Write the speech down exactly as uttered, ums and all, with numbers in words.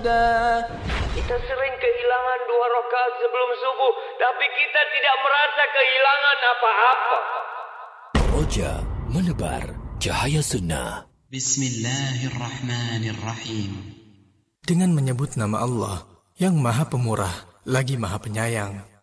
هدى. Kita sering kehilangan dua rakaat sebelum subuh, tapi kita tidak merasa kehilangan apa-apa. Roja menebar cahaya sunnah. Bismillahirrahmanirrahim. Dengan menyebut nama Allah yang Maha Pemurah lagi Maha Penyayang.